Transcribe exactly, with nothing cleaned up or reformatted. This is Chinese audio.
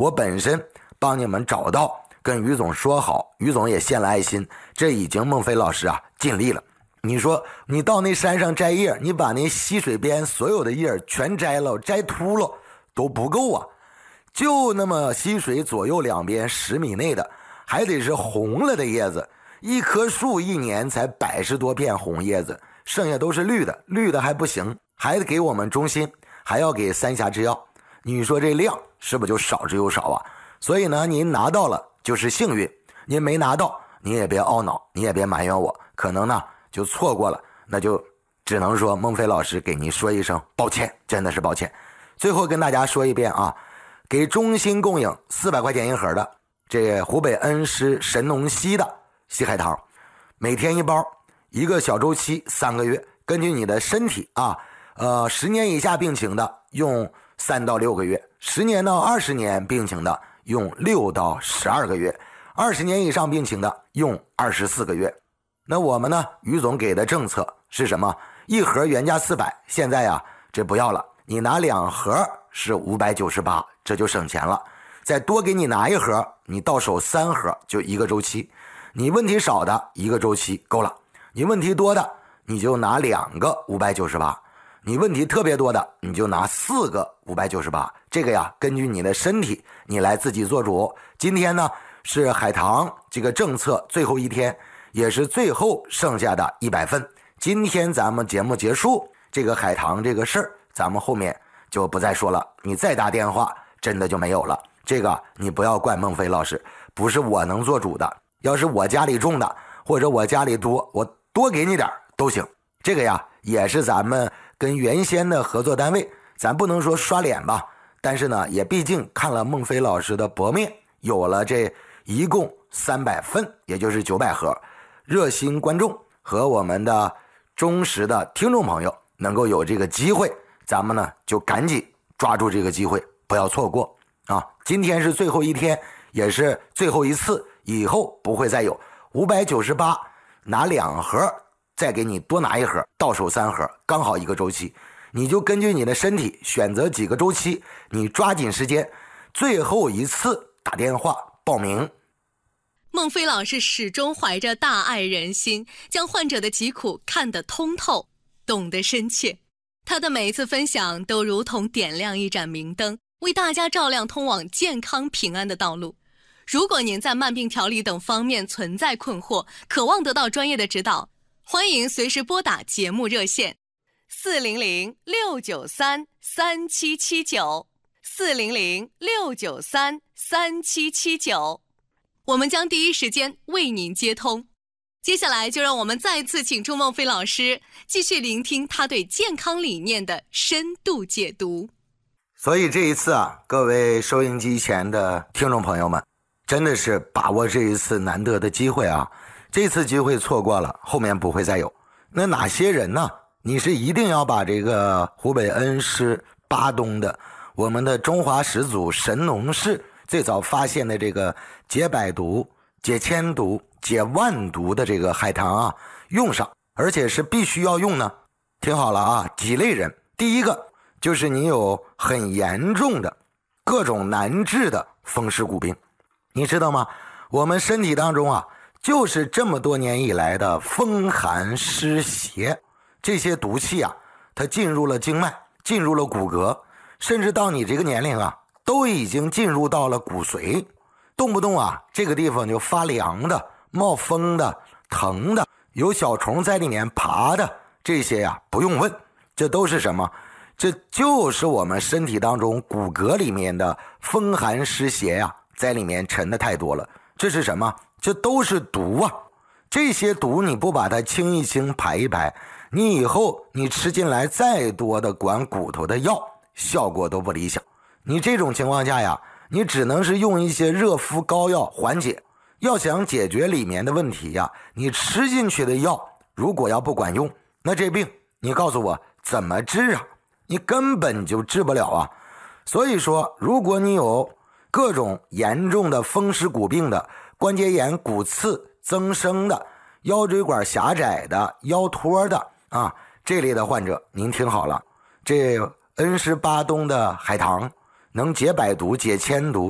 我本身帮你们找到，跟于总说好，于总也献了爱心，这已经孟非老师啊尽力了。你说你到那山上摘叶，你把那溪水边所有的叶全摘了，摘秃了都不够啊，就那么溪水左右两边十米内的，还得是红了的叶子。一棵树一年才百十多片红叶子，剩下都是绿的，绿的还不行，还得给我们中心，还要给三峡制药。你说这量是不是就少之又少啊？所以呢，您拿到了就是幸运，您没拿到你也别懊恼，你也别埋怨我，可能呢就错过了，那就只能说孟非老师给您说一声抱歉，真的是抱歉。最后跟大家说一遍啊，给中心供应四百块钱一盒的这湖北恩施神农硒的硒海棠，每天一包，一个小周期三个月，根据你的身体啊，呃，十年以下病情的用三到六个月，十年到二十年病情的用六到十二个月，二十年以上病情的用二十四个月。那我们呢，于总给的政策是什么？一盒原价四百，现在呀这不要了，你拿两盒是五百九十八，这就省钱了。再多给你拿一盒，你到手三盒就一个周期。你问题少的一个周期够了，你问题多的你就拿两个五百九十八，你问题特别多的你就拿四个五百九十八。这个呀根据你的身体你来自己做主。今天呢是海棠这个政策最后一天，也是最后剩下的一百份。今天咱们节目结束，这个海棠这个事儿咱们后面就不再说了，你再打电话真的就没有了。这个你不要怪孟非老师，不是我能做主的，要是我家里种的或者我家里多，我多给你点都行。这个呀也是咱们跟原先的合作单位，咱不能说刷脸吧，但是呢也毕竟看了孟非老师的薄面，有了这一共三百份，也就是九百盒，热心观众和我们的忠实的听众朋友能够有这个机会，咱们呢就赶紧抓住这个机会，不要错过啊！今天是最后一天，也是最后一次，以后不会再有。五百九十八拿两盒，再给你多拿一盒，到手三盒，刚好一个周期。你就根据你的身体选择几个周期，你抓紧时间，最后一次打电话报名。 孟非老师始终怀着大爱人心，将患者的疾苦看得通透，懂得深切。他的每一次分享都如同点亮一盏明灯，为大家照亮通往健康平安的道路。如果您在慢病调理等方面存在困惑，渴望得到专业的指导，欢迎随时拨打节目热线四零零六九三三七七九 四零零六九三三七七九，我们将第一时间为您接通。接下来就让我们再次请出孟非老师，继续聆听他对健康理念的深度解读。 所以这一次啊，各位收音机前的听众朋友们，真的是把握这一次难得的机会啊！这次机会错过了，后面不会再有。那哪些人呢？你是一定要把这个湖北恩施巴东的我们的中华始祖神农氏最早发现的这个解百毒、解千毒、解万毒的这个海棠啊，用上，而且是必须要用呢。听好了啊，几类人。第一个就是你有很严重的各种难治的风湿骨病。你知道吗？我们身体当中啊，就是这么多年以来的风寒湿邪，这些毒气啊，它进入了经脉，进入了骨骼，甚至到你这个年龄啊，都已经进入到了骨髓，动不动啊，这个地方就发凉的、冒风的、疼的，有小虫在里面爬的，这些呀、啊，不用问，这都是什么？这就是我们身体当中骨骼里面的风寒湿邪呀、啊，在里面沉的太多了。这是什么？这都是毒啊！这些毒你不把它清一清、排一排，你以后你吃进来再多的管骨头的药，效果都不理想。你这种情况下呀，你只能是用一些热敷膏药缓解。要想解决里面的问题呀，你吃进去的药如果要不管用，那这病你告诉我怎么治啊？你根本就治不了啊！所以说，如果你有各种严重的风湿骨病的、关节炎、骨刺增生的、腰椎管狭窄的、腰托的啊这类的患者，您听好了，这恩施巴东的海棠能解百毒、解千毒、